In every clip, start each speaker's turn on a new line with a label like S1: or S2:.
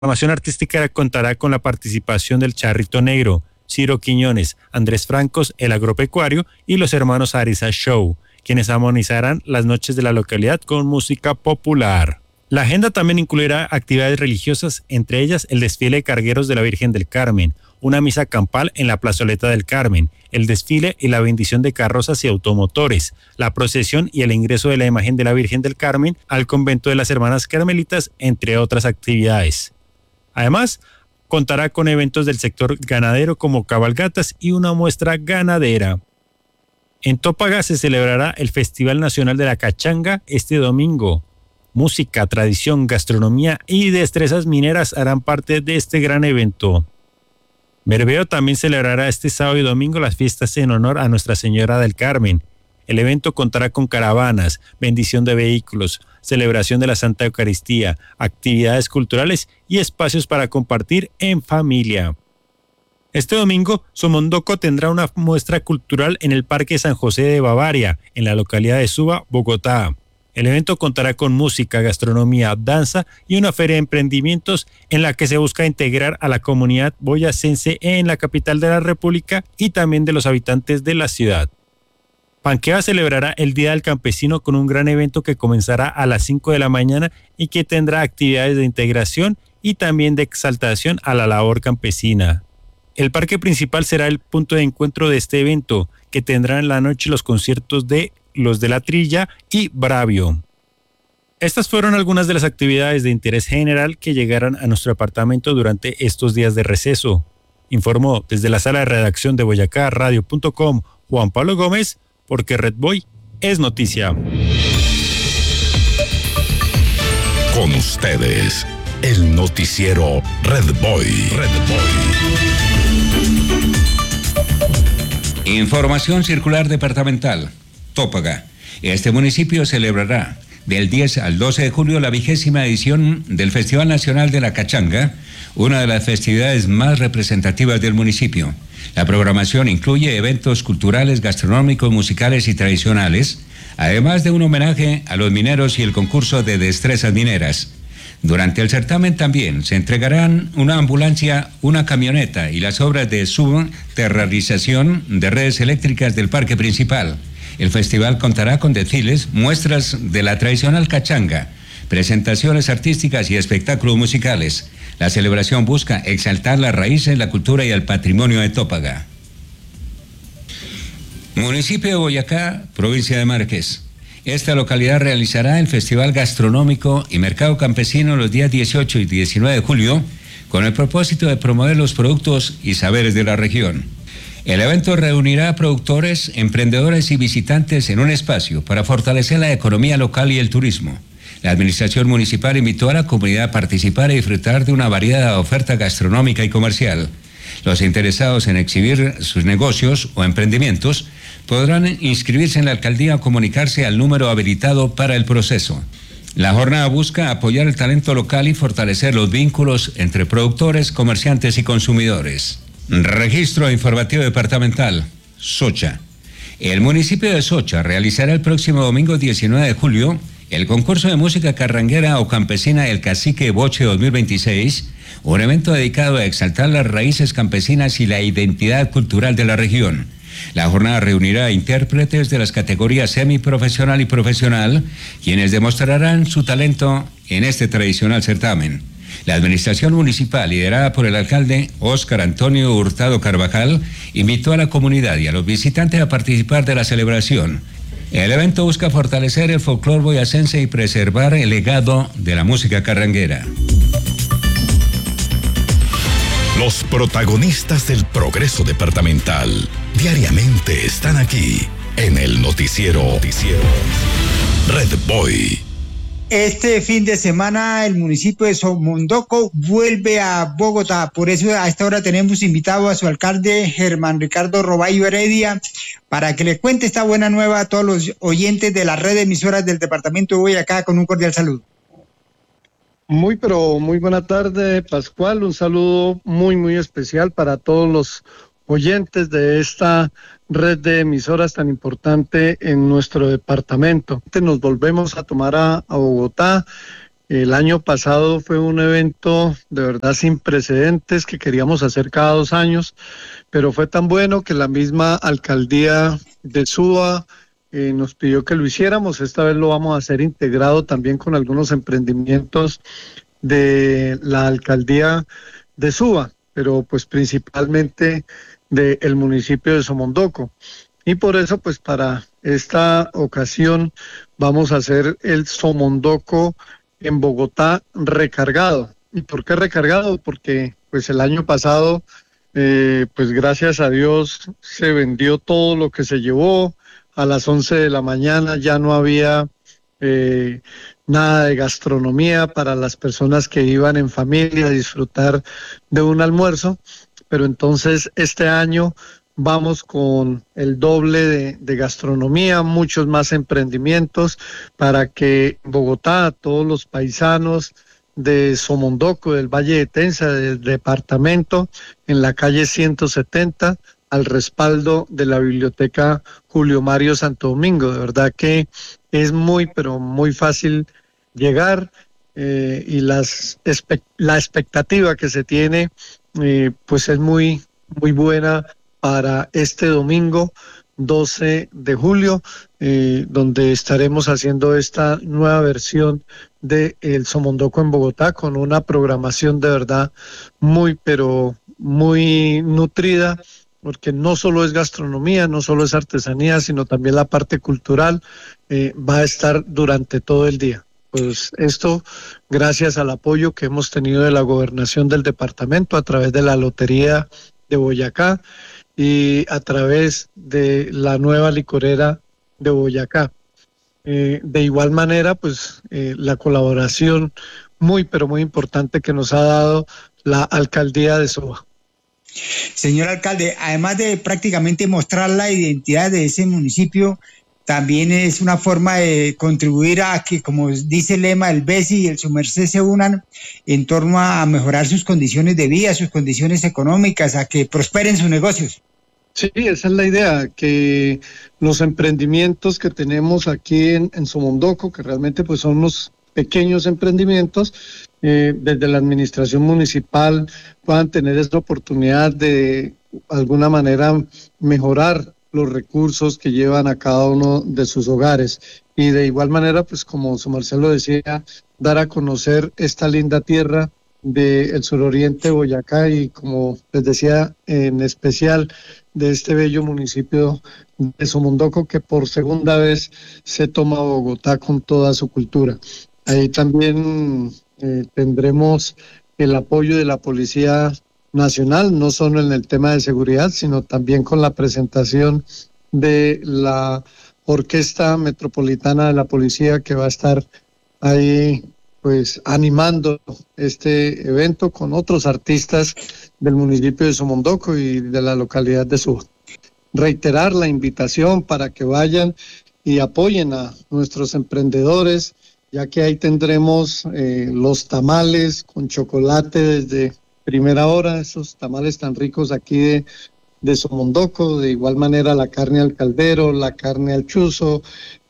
S1: programación artística contará con la participación del Charrito Negro, Ciro Quiñones, Andrés Francos, el agropecuario y los hermanos Ariza Show, quienes armonizarán las noches de la localidad con música popular. La agenda también incluirá actividades religiosas, entre ellas el desfile de cargueros de la Virgen del Carmen, una misa campal en la plazoleta del Carmen, el desfile y la bendición de carrozas y automotores, la procesión y el ingreso de la imagen de la Virgen del Carmen al convento de las Hermanas Carmelitas, entre otras actividades. Además, contará con eventos del sector ganadero como cabalgatas y una muestra ganadera. En Topaga se celebrará el Festival Nacional de la Cachanga este domingo. Música, tradición, gastronomía y destrezas mineras harán parte de este gran evento. Bermeo también celebrará este sábado y domingo las fiestas en honor a Nuestra Señora del Carmen. El evento contará con caravanas, bendición de vehículos, celebración de la Santa Eucaristía, actividades culturales y espacios para compartir en familia. Este domingo, Somondoco tendrá una muestra cultural en el Parque San José de Bavaria, en la localidad de Suba, Bogotá. El evento contará con música, gastronomía, danza y una feria de emprendimientos en la que se busca integrar a la comunidad boyacense en la capital de la República y también de los habitantes de la ciudad. Panquea celebrará el Día del Campesino con un gran evento que comenzará a las 5 de la mañana y que tendrá actividades de integración y también de exaltación a la labor campesina. El parque principal será el punto de encuentro de este evento, que tendrá en la noche los conciertos de Los de la Trilla y Bravio. Estas fueron algunas de las actividades de interés general que llegaron a nuestro departamento durante estos días de receso. Informó desde la sala de redacción de boyacarradio.com Juan Pablo Gómez, porque Red Boy es noticia.
S2: Con ustedes, el noticiero Red Boy.
S3: Información circular departamental. Topaga. Este municipio celebrará del 10 al 12 de julio la 20ª edición del Festival Nacional de la Cachanga, una de las festividades más representativas del municipio. La programación incluye eventos culturales, gastronómicos, musicales y tradicionales, además de un homenaje a los mineros y el concurso de destrezas mineras. Durante el certamen también se entregarán una ambulancia, una camioneta y las obras de subterrarización de redes eléctricas del parque principal. El festival contará con desfiles, muestras de la tradicional cachanga, presentaciones artísticas y espectáculos musicales. La celebración busca exaltar las raíces, la cultura y el patrimonio de Topaga. Municipio de Boyacá, provincia de Márquez. Esta localidad realizará el Festival Gastronómico y Mercado Campesino los días 18 y 19 de julio con el propósito de promover los productos y saberes de la región. El evento reunirá a productores, emprendedores y visitantes en un espacio para fortalecer la economía local y el turismo. La administración municipal invitó a la comunidad a participar y disfrutar de una variada oferta gastronómica y comercial. Los interesados en exhibir sus negocios o emprendimientos podrán inscribirse en la alcaldía o comunicarse al número habilitado para el proceso. La jornada busca apoyar el talento local y fortalecer los vínculos entre productores, comerciantes y consumidores. Registro informativo departamental. Socha. El municipio de Socha realizará el próximo domingo 19 de julio el concurso de música carranguera o campesina El Cacique Boche 2026, un evento dedicado a exaltar las raíces campesinas y la identidad cultural de la región. La jornada reunirá a intérpretes de las categorías semiprofesional y profesional, quienes demostrarán su talento en este tradicional certamen. La administración municipal, liderada por el alcalde Óscar Antonio Hurtado Carvajal, invitó a la comunidad y a los visitantes a participar de la celebración. El evento busca fortalecer el folclore boyacense y preservar el legado de la música carranguera.
S2: Los protagonistas del progreso departamental diariamente están aquí en el noticiero Red Boy.
S4: Este fin de semana el municipio de Somondoco vuelve a Bogotá, por eso a esta hora tenemos invitado a su alcalde Germán Ricardo Robayo Heredia para que le cuente esta buena nueva a todos los oyentes de la red de emisoras del departamento de Boyacá, con un cordial saludo.
S5: Muy buena tarde, Pascual, un saludo muy especial para todos los oyentes de esta red de emisoras tan importante en nuestro departamento. Nos volvemos a tomar a Bogotá El año pasado fue un evento de verdad sin precedentes que queríamos hacer cada 2 años, pero fue tan bueno que la misma alcaldía de Suba nos pidió que lo hiciéramos. Esta vez lo vamos a hacer integrado también con algunos emprendimientos de la alcaldía de Suba, pero pues principalmente del municipio de Somondoco. Y por eso pues para esta ocasión vamos a hacer el Somondoco en Bogotá recargado. ¿Y por qué recargado? Porque pues el año pasado pues gracias a Dios se vendió todo lo que se llevó. A las 11 de la mañana ya no había nada de gastronomía para las personas que iban en familia a disfrutar de un almuerzo, pero entonces este año vamos con el doble de gastronomía, muchos más emprendimientos para que en Bogotá todos los paisanos de Somondoco, del Valle de Tensa, del departamento, en la calle 170, al respaldo de la Biblioteca Julio Mario Santo Domingo. De verdad que es muy, pero muy fácil llegar y la expectativa que se tiene pues es muy, muy buena para este domingo 12 de julio, donde estaremos haciendo esta nueva versión de El Somondoco en Bogotá con una programación de verdad muy, pero muy nutrida, porque no solo es gastronomía, no solo es artesanía, sino también la parte cultural va a estar durante todo el día. Pues esto gracias al apoyo que hemos tenido de la gobernación del departamento a través de la Lotería de Boyacá y a través de la nueva licorera de Boyacá. De igual manera, pues la colaboración muy, pero muy importante que nos ha dado la alcaldía de Suba.
S4: Señor alcalde, además de prácticamente mostrar la identidad de ese municipio, también es una forma de contribuir a que, como dice el lema, el BESI y el Sumercé se unan en torno a mejorar sus condiciones de vida, sus condiciones económicas, a que prosperen sus negocios.
S5: Sí, esa es la idea, que los emprendimientos que tenemos aquí en Somondoco, que realmente pues son unos pequeños emprendimientos, desde la administración municipal puedan tener esta oportunidad de alguna manera mejorar los recursos que llevan a cada uno de sus hogares y de igual manera, pues como su Marcelo decía, dar a conocer esta linda tierra del suroriente de Boyacá y como les decía, en especial de este bello municipio de Somondoco que por segunda vez se toma Bogotá con toda su cultura. Ahí también tendremos el apoyo de la Policía Nacional, no solo en el tema de seguridad, sino también con la presentación de la Orquesta Metropolitana de la Policía que va a estar ahí pues animando este evento con otros artistas del municipio de Somondoco y de la localidad de Suba. Reiterar la invitación para que vayan y apoyen a nuestros emprendedores, ya que ahí tendremos los tamales con chocolate desde primera hora, esos tamales tan ricos aquí de Somondoco, de igual manera la carne al caldero, la carne al chuzo,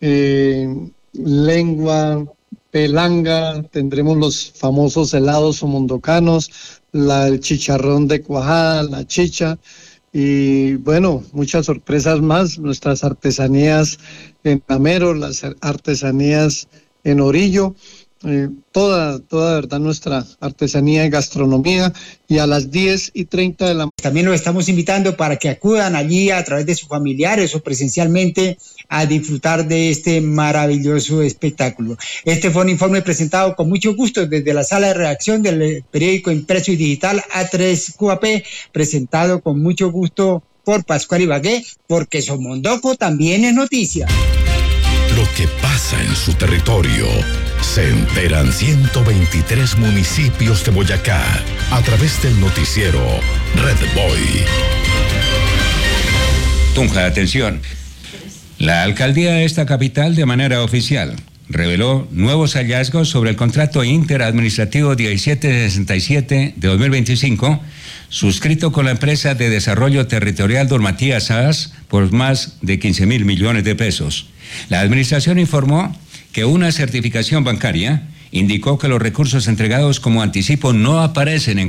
S5: lengua, pelanga, tendremos los famosos helados somondocanos, el chicharrón de cuajada, la chicha, y bueno, muchas sorpresas más, nuestras artesanías en Amero, las artesanías en Orillo, toda verdad nuestra artesanía y gastronomía, y a las 10:30 de la mañana.
S4: También los estamos invitando para que acudan allí a través de sus familiares o presencialmente a disfrutar de este maravilloso espectáculo. Este fue un informe presentado con mucho gusto desde la sala de redacción del periódico impreso y digital A3 QAP, presentado con mucho gusto por Pascual Ibagué, porque Somondoco también es noticia.
S2: Lo que pasa en su territorio se enteran 123 municipios de Boyacá a través del noticiero Red Boy.
S3: Tunja, atención. La alcaldía de esta capital, de manera oficial, reveló nuevos hallazgos sobre el contrato interadministrativo 1767 de 2025, suscrito con la empresa de desarrollo territorial Don Matías SAS por más de 15.000 millones de pesos. La administración informó que una certificación bancaria indicó que los recursos entregados como anticipo no aparecen en